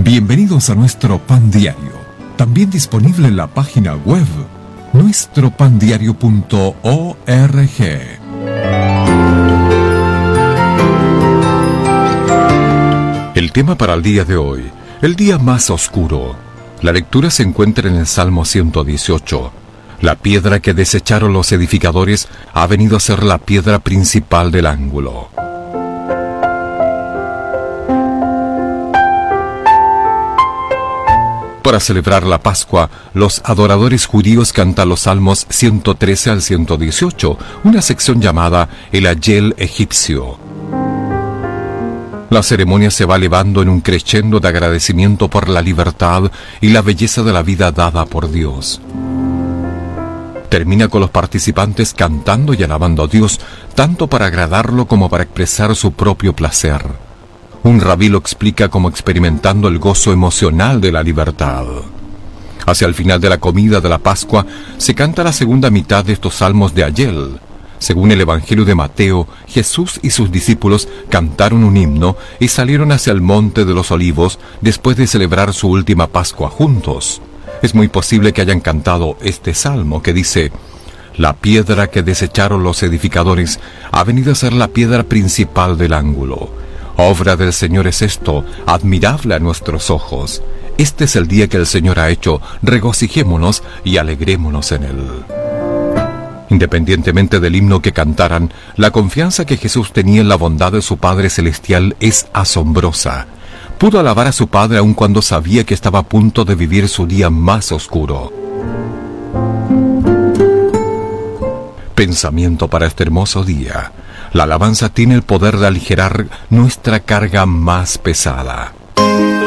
Bienvenidos a nuestro Pan Diario, también disponible en la página web nuestropandiario.org. El tema para el día de hoy, el día más oscuro. La lectura se encuentra en el Salmo 118. La piedra que desecharon los edificadores ha venido a ser la piedra principal del ángulo. Para celebrar la Pascua, los adoradores judíos cantan los salmos 113 al 118, una sección llamada el Ayel egipcio. La ceremonia se va elevando en un crescendo de agradecimiento por la libertad y la belleza de la vida dada por Dios. Termina con los participantes cantando y alabando a Dios, tanto para agradarlo como para expresar su propio placer. Un rabí lo explica como experimentando el gozo emocional de la libertad. Hacia el final de la comida de la Pascua se canta la segunda mitad de estos salmos de Ayel. Según el Evangelio de Mateo, Jesús y sus discípulos cantaron un himno y salieron hacia el Monte de los Olivos después de celebrar su última Pascua juntos. Es muy posible que hayan cantado este salmo que dice: la piedra que desecharon los edificadores ha venido a ser la piedra principal del ángulo. Obra del Señor es esto, admirable a nuestros ojos. Este es el día que el Señor ha hecho, regocijémonos y alegrémonos en él. Independientemente del himno que cantaran, la confianza que Jesús tenía en la bondad de su Padre Celestial es asombrosa. Pudo alabar a su Padre aun cuando sabía que estaba a punto de vivir su día más oscuro. Pensamiento para este hermoso día. La alabanza tiene el poder de aligerar nuestra carga más pesada.